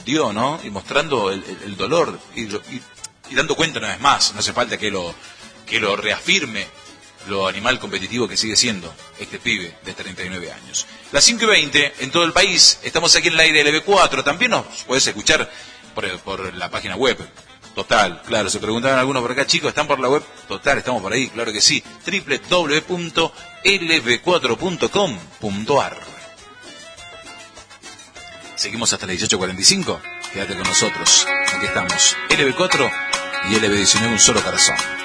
dio, ¿no? Y mostrando el dolor y dando cuenta una vez más, no hace falta que lo reafirme lo animal competitivo que sigue siendo este pibe de 39 años. Las 5:20 en todo el país, estamos aquí en el aire LB4, también nos podés escuchar por la página web. Total, claro, se preguntaban algunos por acá, chicos, ¿están por la web? Total, estamos por ahí, claro que sí, www.lb4.com.ar. Seguimos hasta las 18:45, quédate con nosotros, aquí estamos, LB4 y LB19, un solo corazón.